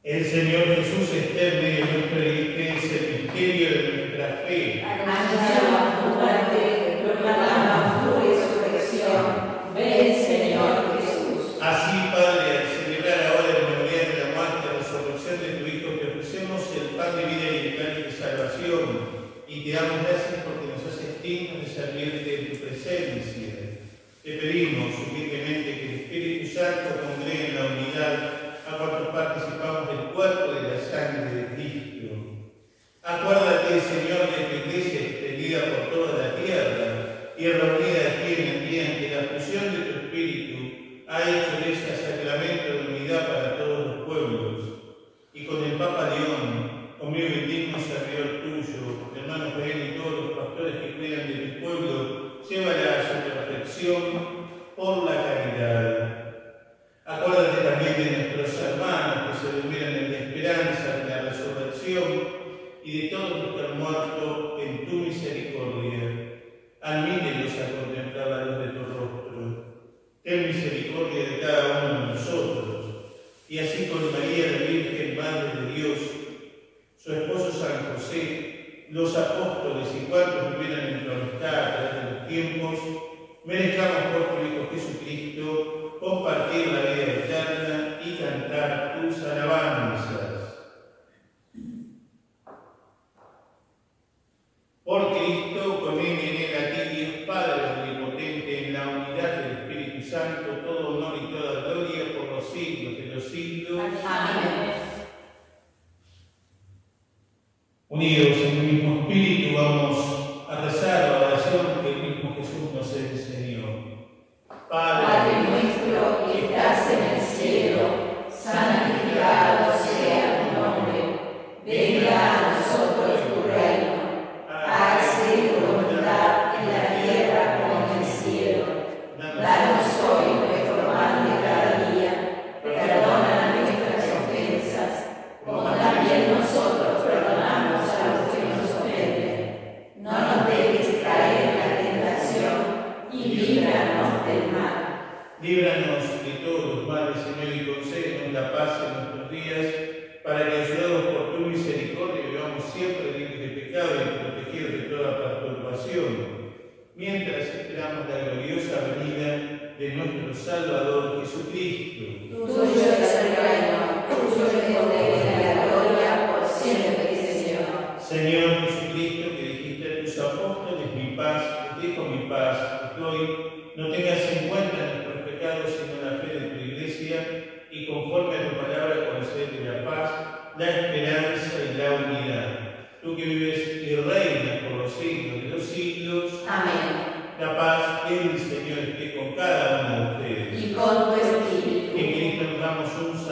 El Señor Jesús esté en medio nuestro y este es el misterio de nuestra fe. Anunciamos tu muerte, proclamamos tu resurrección. Ven, Señor Jesús. Así, Padre, al celebrar ahora el memorial de la muerte y resurrección de tu Hijo, te ofrecemos el pan de vida y el cáliz de salvación, y te damos gracias porque nos haces dignos de servirte en tu presencia. Te pedimos humildemente que el Espíritu Santo congregue en la unidad a cuantos participamos del cuerpo y de la sangre de Cristo. Acuérdate, Señor, de tu Iglesia extendida por toda la tierra y reunida aquí en el día en que la fusión de tu Espíritu ha hecho de ella sacramento de unidad para todos los pueblos. Y con el Papa León, conmigo indigno servidor tuyo, hermano Joel y todos los pastores que cuidan de tu pueblo, llévala a su perfección por la caridad. Acuérdate también de nuestros hermanos que se durmieron en la esperanza de la resurrección y de todos los que han muerto en tu misericordia. Admítelos a contemplar la luz de tu rostro. Ten misericordia de cada uno de nosotros. Y así con María, la Virgen Madre de Dios, su esposo San José, los apóstoles y cuantos vivieron en tu amistad a través de los tiempos, merezcamos por tu Hijo Jesucristo compartir la vida eterna y cantar tus alabanzas. Por Cristo, con él y en él a ti, Dios Padre omnipotente, en la unidad del Espíritu Santo, todo honor y toda gloria por los siglos de los siglos. Amén. Unidos en el mismo espíritu, vamos a rezar la oración que el mismo Jesús nos enseñó. Padre nuestro que estás en el cielo, santificado sea tu nombre. Venga a nosotros tu reino. Hágase tu voluntad en la tierra como en el cielo. Danos hoy nuestro pan de cada día. Perdona nuestras ofensas, como también nosotros perdonamos a los que nos ofenden. No nos dejes caer en la tentación y líbranos del mal. Líbranos de todos los males, Señor, y concédenos la paz en nuestros días, para que, ayudados por tu misericordia, vivamos siempre libres de pecado y protegidos de toda perturbación, mientras esperamos la gloriosa venida de nuestro Salvador Jesucristo. Tuyo es el reino, tuyo es el poder y la gloria por siempre, Señor. Señor Jesucristo, que dijiste a tus apóstoles, mi paz, te dejo mi paz, te doy, no tengas en cuenta nuestros pecados, sino la fe de tu Iglesia, y conforme a tu palabra concede la paz, la esperanza y la unidad. Tú que vives y reinas por los siglos de los siglos. Amén. La paz del Señor esté con cada uno de ustedes. Y con tu espíritu. En Cristo nos damos un